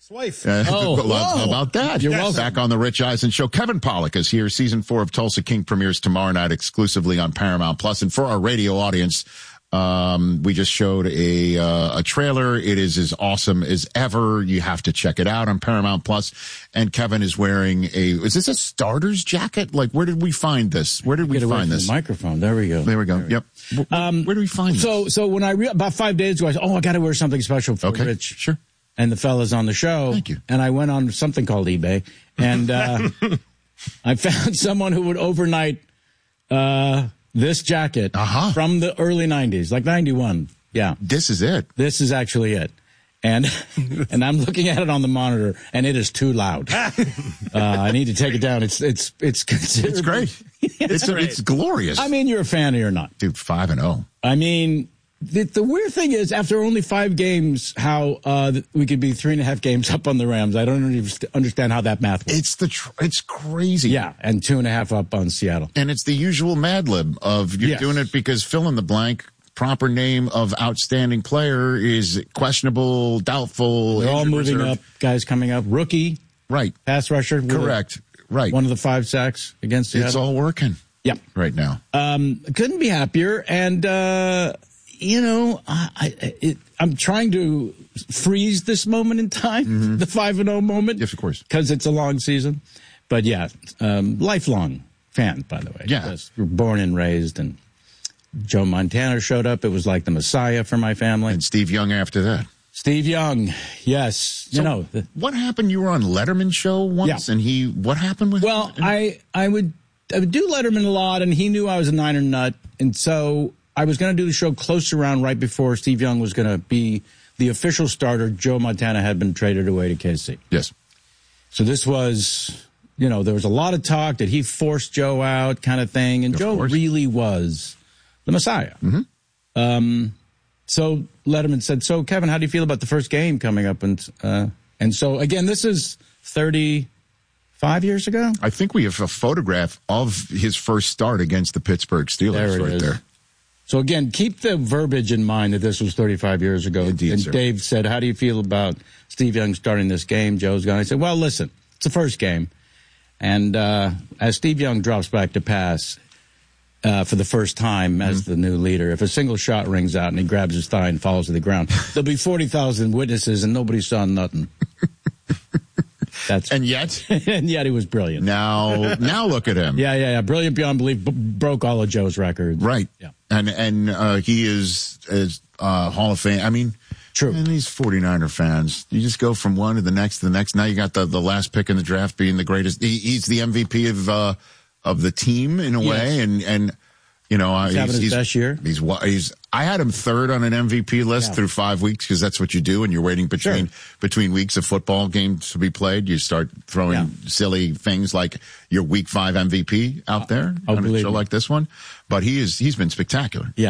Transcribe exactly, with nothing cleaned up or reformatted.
Wife. Uh, oh, well, how about that? You're yes. welcome. Back on the Rich Eisen Show. Kevin Pollak is here. Season four of Tulsa King premieres tomorrow night exclusively on Paramount Plus. And for our radio audience, um, we just showed a uh, a trailer. It is as awesome as ever. You have to check it out on Paramount Plus. And Kevin is wearing a. Is this a starter's jacket? Like, where did we find this? Where did we Get away find from this? The microphone. There we go. There we go. There we yep. go. Where, Um, where do we find so, this? So when I re- about five days ago, I said, "Oh, I got to wear something special for Okay. Rich." Sure. And the fellas on the show. Thank you. And I went on something called eBay, and uh, I found someone who would overnight uh, this jacket Uh-huh. from the early nineties, like ninety-one. Yeah, This is it. this is actually it. And and I'm looking at it on the monitor, and it is too loud. Uh, I need to take it down. It's it's it's considerable. It's great. It's great. it's glorious. I mean, you're a fan or you're not. Dude, five and oh. I mean, the, the weird thing is, after only five games, how uh, we could be three and a half games up on the Rams. I don't even understand how that math works. It's the tr- it's crazy. Yeah, and two and a half up on Seattle. And it's the usual Mad Lib of you're Yes. doing it because fill in the blank. Proper name of outstanding player is questionable, doubtful. They're all injured moving reserve. up, guys coming up. Rookie, Right. pass rusher. with Correct. Right. One of the five sacks against Seattle. It's all working Yeah. right now. Um, couldn't be happier. And, uh, you know, I, I, it, I'm trying to freeze this moment in time, Mm-hmm. the five and oh moment. Yes, of course. Because it's a long season. But yeah, um, lifelong fan, by the way. Yeah. Because we're born and raised, and Joe Montana showed up. It was like the Messiah for my family. And Steve Young after that. Steve Young, yes. So you know, the, what happened? You were on Letterman show once, Yeah. and he. What happened with? Well, him? I I would I would do Letterman a lot, and he knew I was a Niner nut, and so I was going to do the show close around right before Steve Young was going to be the official starter. Joe Montana had been traded away to K C. Yes. So this was, you know, there was a lot of talk that he forced Joe out, kind of thing, and Of Joe course. really was the Messiah. Mm-hmm. Um, so Letterman said, "So Kevin, how do you feel about the first game coming up?" And uh, and so again, this is thirty-five years ago. I think we have a photograph of his first start against the Pittsburgh Steelers There it right is. there. So again, keep the verbiage in mind that this was thirty-five years ago. Indeed, and sir. Dave said, "How do you feel about Steve Young starting this game?" Joe's gone. I said, "Well, listen, it's the first game." And uh, as Steve Young drops back to pass uh, for the first time as Mm-hmm. the new leader, if a single shot rings out and he grabs his thigh and falls to the ground, there'll be forty thousand witnesses and nobody saw nothing. That's And yet, and yet he was brilliant. now, now look at him. Yeah, yeah, yeah. Brilliant beyond belief. B- broke all of Joe's records. Right. Yeah. And and uh, he is is uh, Hall of Fame. I mean, True. And these forty-niner fans, you just go from one to the next to the next. Now you got the, the last pick in the draft being the greatest. He, he's the M V P of uh, of the team in a Yes. way, and and you know He's having his best year. He's wa- he's. I had him third on an M V P list Yeah. through five weeks because that's what you do, and you're waiting between Sure. between weeks of football games to be played. You start throwing Yeah. silly things like your week five M V P out there Oh, on a believe show me. like this one. But he is he's been spectacular. Yeah.